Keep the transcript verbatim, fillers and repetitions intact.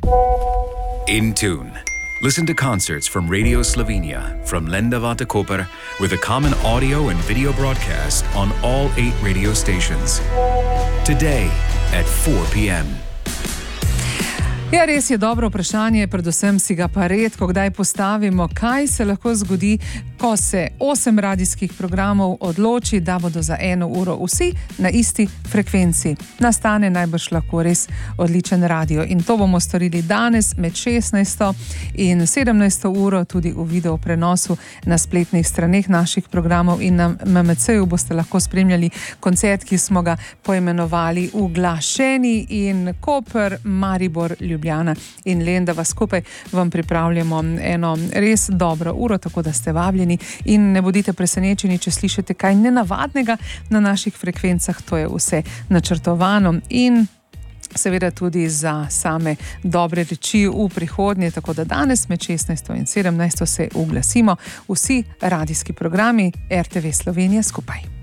In Tune. Listen to concerts from Radio Slovenia, from Lendava to Koper, with a common audio and video broadcast on all eight radio stations. Today at four p.m. Ja, res je dobro vprašanje, predvsem si ga pa redko kdaj postavimo, kaj se lahko zgodi, ko se osem radijskih programov odloči, da bodo za eno uro vsi na isti frekvenci. Nastane najbrž lahko res odličen radio in to bomo storili danes med šestnajsto in sedemnajsto uro tudi v video prenosu na spletnih straneh naših programov in na M M C-ju boste lahko spremljali koncert, ki smo ga poimenovali Uglašeni in Koper, Maribor, Ljubljana in Lendava skupaj vam pripravljamo eno res dobro uro, tako da ste vabljeni in ne bodite presenečeni, če slišite kaj nenavadnega na naših frekvencah, to je vse načrtovano in seveda tudi za same dobre reči v prihodnje, tako da danes med šestnajsto in sedemnajsto se uglasimo vsi radijski programi R T V Slovenije skupaj.